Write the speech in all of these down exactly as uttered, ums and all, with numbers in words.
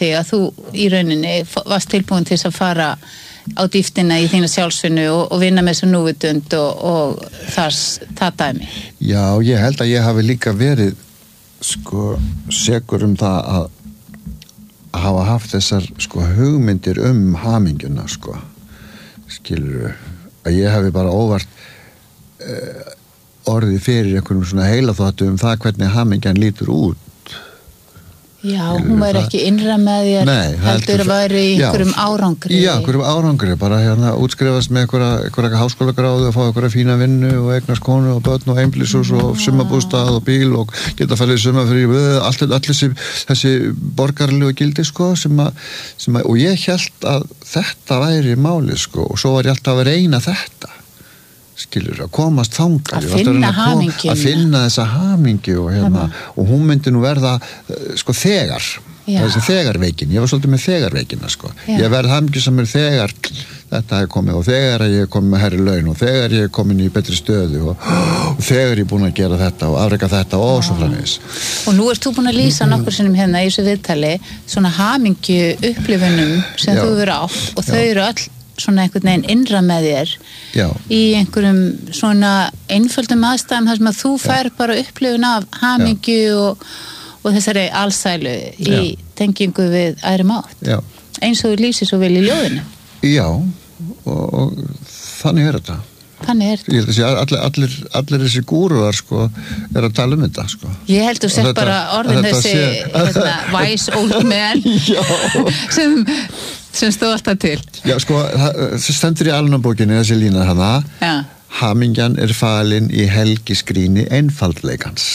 því að þú í rauninni varst tilbúin til að fara á dýptina í þína sjálfsvinnu og, og vinna með þessu núvitund og, og þar, það dæmi. Já, ég held að ég hafi líka verið sko sekur um það að hafa haft þessar sko hugmyndir um hamingjuna sko skilur að ég hafi bara óvart uh, orðið fyrir einhverjum svona heilaþáttu um það hvernig hamingjan lítur út. Já, hún var ekki innra með þér, Nei, heldur að væri í einhverjum árangri. Já, einhverjum árangri, bara hérna útskrifast með einhverja, einhverja háskólagráðu og fá einhverja fína vinnu og eignast konu og börn og einbýlishús og sumarbústað og bíl og geta farið í sumarfrí, allt, allt þessi, þessi borgarlegu gildi sko sem að, sem að, og ég hélt að þetta væri málið sko og svo var ég alltaf að reyna þetta. Skilur, að komast þangað að finna hamingju að finna þessa hamingju og, hérna, og hún myndi nú verða sko þegar þessi þegarveikin, ég var svolítið með þegarveikina sko. Ég verð hamingju sem er þegar þetta hefur komið og þegar ég er komið með herri laun og þegar ég er komin í betri stöðu og, og þegar ég er búin að gera þetta og afreka þetta og svo framvegis. Og nú ert þú búin að lýsa nokkur sinnum hérna í þessu viðtali svona hamingju upplifunum sem Já. Þú verið átt og þau eru öll svona einhvern veginn innra með þér Já. Í einhverjum svona einföldum aðstæðum þar sem að þú fær Já. Bara upplifun af hamingju og, og þessari alsælu í Já. Tengingu við æðri mátt Já. Eins og þú lýsir svo vel í ljóðinu. Já, og, og þannig er þetta. Þannig er þetta. Ég held að sé allir, allir, allir þessi gúruar sko er að tala um þetta sko. Ég held að þú sett bara orðin þessi sé... hérna, wise old man sem sem stóð alltaf til. Já, sko, það stendur í alnabókinni þessi lína hana. Já. Hamingjan er falin í helgisgríni einfaldleikans.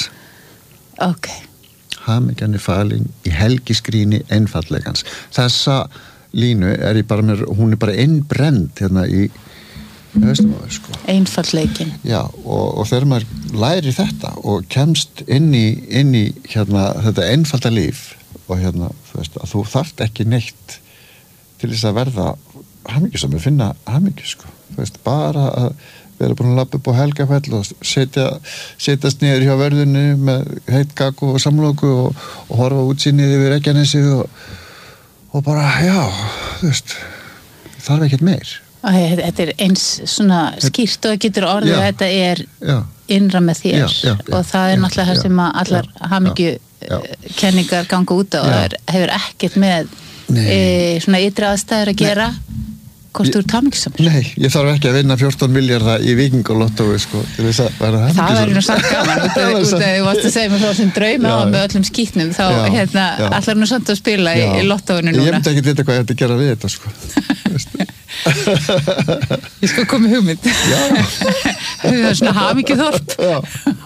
Ok. Hamingjan er falin í helgisgríni einfaldleikans. Þessa línu er ég bara með, hún er bara innbrend hérna í Östumaður, sko. Einfaldleikin. Já, og, og þegar maður læri þetta og kemst inn í, inn í hérna, þetta einfalda líf og hérna, þú veist, að þú þarft ekki neitt til þess að verða hamingju sem er finna hamingju sko. Þú veist, bara að vera búin að labba upp á Helgafell og setja, setjast niður hjá verðinu með heitt kakó og samloku og, og horfa útsýnið yfir Reykjanesi og, og bara, já, þú veist, þarf ekkert meir. Þetta er eins svona skýrt og það getur orðið að þetta er já. Innra með þér já, já, já, og það er náttúrulega það sem að allar hamingju kenningar ganga út á og það hefur ekkert með e, svona ytri aðstæður að gera hvort þú ert hamingjusamur. Nei, ég þarf ekki að vinna fjórtán milljarða í Víkingolottói sko, til þess að vera hamingjusamur. Það verður nú samt gaman út af því að þú varst að segja mér þá sem drauma á með öllum skítnum þá já, hérna já. Allar nú samt að spila já. Í, í lottóinu núna. Ég myndi ekki vita hvað ég ætti að gera við þetta sko. Ég sko komið hugmynd. Já. Það er svona hamingjuþorp. Já.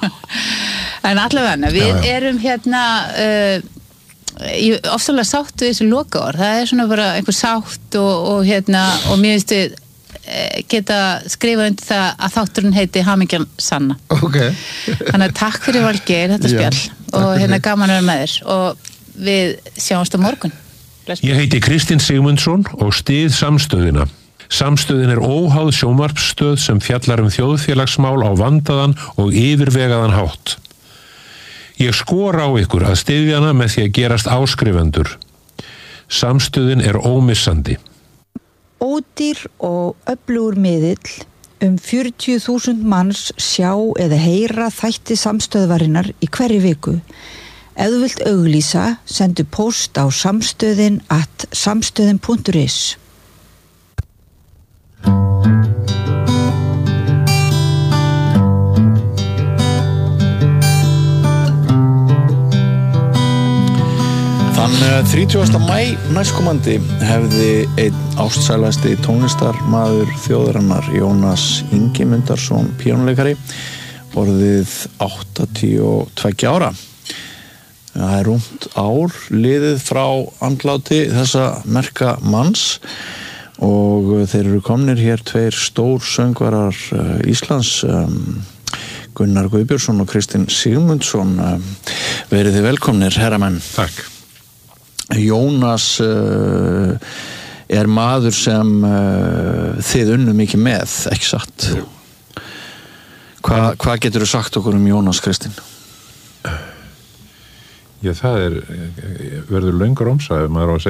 En allavega, við já, já. Erum hérna uh, ég ofsalega sátt við þessi lokaorð, það er svona bara einhver sátt og, og hérna og mér finnst við geta skrifað undir það að þátturinn heiti Hamingjan sanna. Okay. Þannig að takk fyrir Valgeir þetta spjall Já, og hérna gaman að vera með þér og við sjáumst á morgun. Ég heiti Kristinn Sigmundsson og styð Samstöðina. Samstöðin er óháð sjónvarpsstöð sem fjallar um þjóðfélagsmál á vandaðan og yfirvegaðan hátt. Ég skora á ykkur að styðja hana með því að gerast áskrifendur. Samstöðin er ómissandi. Ódýr og öflugur miðill, um fjörutíu þúsund manns sjá eða heyra þætti Samstöðvarinnar í hverri viku. Ef þú vilt auglýsa, sendu post á samstöðin at samstöðin punktur is. Þann þrítugasta maí næstkomandi hefði einn ástsælasti tónlistarmaður þjóðarinnar Jónas Ingimundarson píanóleikari orðið áttatíu og tveggja ára. Það er rúmt ár liðið frá andláti þessa merka manns og þeir eru komnir hér tveir stór söngvarar Íslands, Gunnar Guðbjörnsson og Kristinn Sigmundsson. Verið þið velkomnir, herramenn. Takk. Jónas uh, er maður sem uh, þið unnu mikið með, ekki satt? Hva, hvað getur þú sagt okkur um Jónas, Kristinn? Já, það er verður löngur omsæð, maður á að segja